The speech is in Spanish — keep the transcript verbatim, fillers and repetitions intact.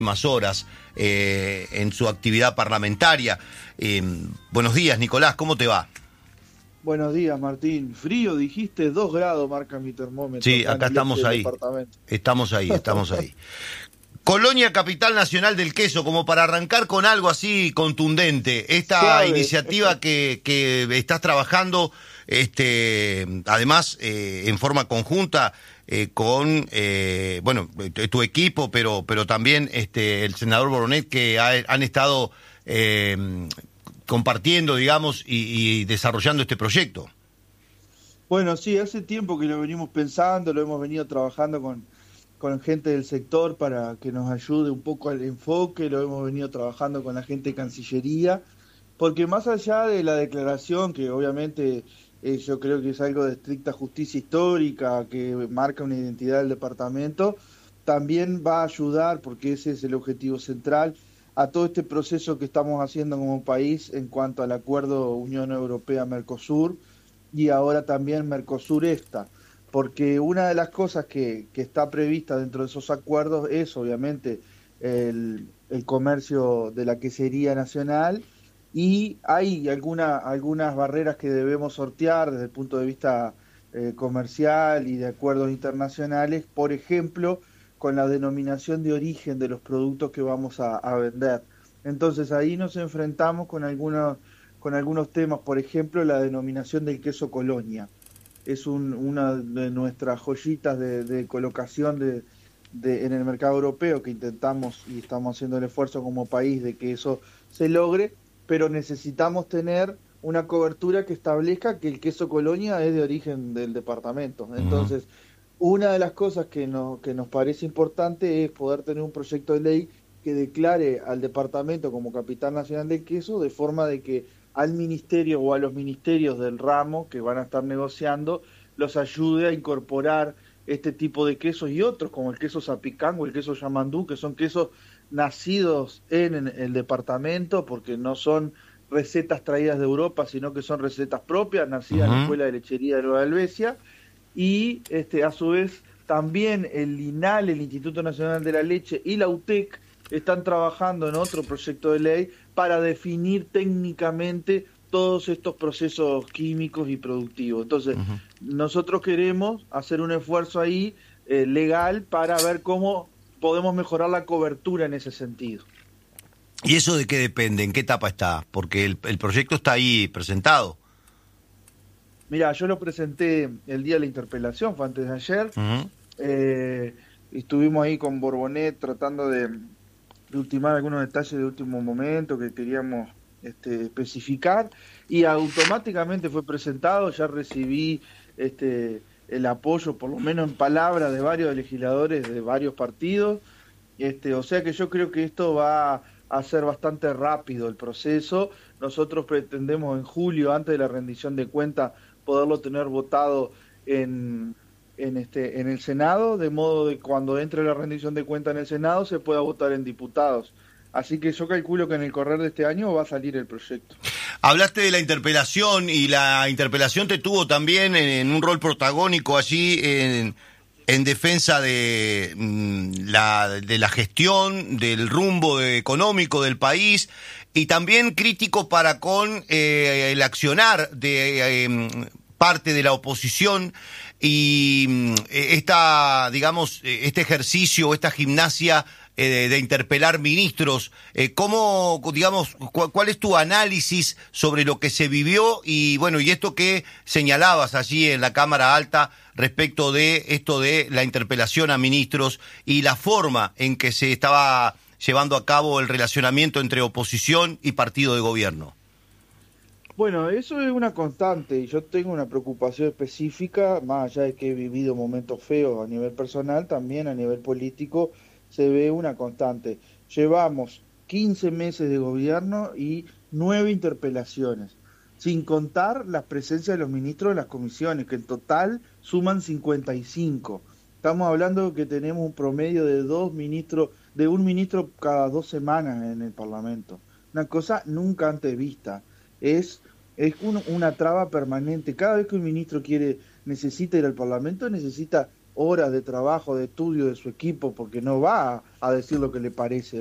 Más horas eh, en su actividad parlamentaria. Eh, buenos días, Nicolás, ¿cómo te va? Buenos días, Martín. Frío, dijiste, dos grados marca mi termómetro. Sí, acá estamos ahí. Estamos ahí, estamos ahí. Colonia, capital nacional del queso, como para arrancar con algo así contundente. Esta Suave. iniciativa que, que estás trabajando, este, además, eh, en forma conjunta, eh, con, eh, bueno, tu equipo, pero, pero también este, el senador Boronet, que ha, han estado eh, compartiendo, digamos, y, y desarrollando este proyecto. Bueno, sí, hace tiempo que lo venimos pensando, lo hemos venido trabajando con, con gente del sector para que nos ayude un poco al enfoque, lo hemos venido trabajando con la gente de Cancillería, porque más allá de la declaración, que obviamente eh, yo creo que es algo de estricta justicia histórica, que marca una identidad del departamento, también va a ayudar, porque ese es el objetivo central, a todo este proceso que estamos haciendo como país en cuanto al acuerdo Unión Europea-Mercosur, y ahora también Mercosur-ESTA, porque una de las cosas que, que está prevista dentro de esos acuerdos es obviamente el, el comercio de la quesería nacional, y hay alguna, algunas barreras que debemos sortear desde el punto de vista eh, comercial y de acuerdos internacionales, por ejemplo, con la denominación de origen de los productos que vamos a, a vender. Entonces ahí nos enfrentamos con algunos, con algunos temas, por ejemplo, la denominación del queso Colonia. Es un, una de nuestras joyitas de, de colocación de, de, en el mercado europeo, que intentamos y estamos haciendo el esfuerzo como país de que eso se logre, pero necesitamos tener una cobertura que establezca que el queso Colonia es de origen del departamento. Entonces, uh-huh. una de las cosas que, no, que nos parece importante es poder tener un proyecto de ley que declare al departamento como capital nacional del queso, de forma de que al ministerio o a los ministerios del ramo que van a estar negociando los ayude a incorporar este tipo de quesos y otros, como el queso Zapicán o el queso Yamandú, que son quesos nacidos en el departamento, porque no son recetas traídas de Europa, sino que son recetas propias, nacidas uh-huh. en la Escuela de Lechería de Nueva Helvecia, y este, a su vez también el INAL, el Instituto Nacional de la Leche, y la U T E C están trabajando en otro proyecto de ley para definir técnicamente todos estos procesos químicos y productivos. Entonces, uh-huh. nosotros queremos hacer un esfuerzo ahí eh, legal para ver cómo podemos mejorar la cobertura en ese sentido. ¿Y eso de qué depende? ¿En qué etapa está? Porque el, el proyecto está ahí presentado. Mira, yo lo presenté el día de la interpelación, fue antes de ayer. Uh-huh. Eh, estuvimos ahí con Boronet tratando de, de ultimar algunos detalles de último momento que queríamos este, especificar, y automáticamente fue presentado. Ya recibí este, el apoyo, por lo menos en palabras, de varios legisladores de varios partidos. Este, o sea que yo creo que esto va a ser bastante rápido el proceso. Nosotros pretendemos en julio, antes de la rendición de cuentas, poderlo tener votado en, en, este, en el Senado, de modo de cuando entre la rendición de cuentas en el Senado se pueda votar en diputados. Así que yo calculo que en el correr de este año va a salir el proyecto. Hablaste de la interpelación, y la interpelación te tuvo también en, en un rol protagónico allí en, en defensa de, la, de la gestión, del rumbo económico del país, y también crítico para con eh, el accionar de eh, parte de la oposición, y eh, esta, digamos, este ejercicio, esta gimnasia eh, de, de interpelar ministros. Eh, ¿Cómo, digamos, cu- cuál es tu análisis sobre lo que se vivió y, bueno, y esto que señalabas allí en la Cámara Alta respecto de esto de la interpelación a ministros y la forma en que se estaba llevando a cabo el relacionamiento entre oposición y partido de gobierno? Bueno, eso es una constante, y yo tengo una preocupación específica, más allá de que he vivido momentos feos a nivel personal, también a nivel político se ve una constante. Llevamos quince meses de gobierno y nueve interpelaciones, sin contar la presencia de los ministros de las comisiones, que en total suman cincuenta y cinco. Estamos hablando de que tenemos un promedio de dos ministros, de un ministro cada dos semanas en el Parlamento. Una cosa nunca antes vista. Es, es un, una traba permanente. Cada vez que un ministro quiere, necesita ir al Parlamento, necesita horas de trabajo, de estudio de su equipo, porque no va a, a decir lo que le parece.